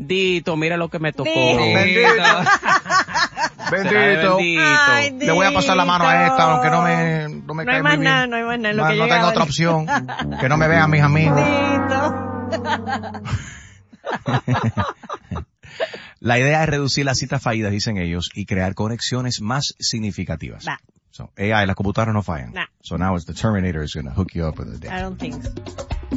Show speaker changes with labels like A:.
A: Dito, mira lo que me tocó.
B: Bendito. Bendito.
A: Ay,
B: Le voy a pasar la mano a esta, aunque no me cae muy bien.
C: No hay más nada.
B: No tengo otra opción. Que no me vean mis amigos.
D: La idea es reducir las citas fallidas, dicen ellos, y crear conexiones más significativas.
C: Nah.
D: So, AI, las computadoras no fallan.
C: Nah.
D: So now it's the Terminator is going to hook you up with a date.
C: I don't think so.